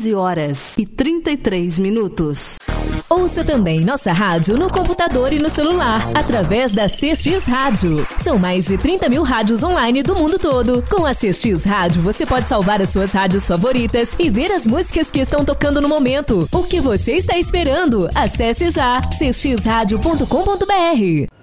15h33. Ouça também nossa rádio no computador e no celular, através da CX Rádio. São mais de 30 mil rádios online do mundo todo. Com a CX Rádio, você pode salvar as suas rádios favoritas e ver as músicas que estão tocando no momento. O que você está esperando? Acesse já cxradio.com.br.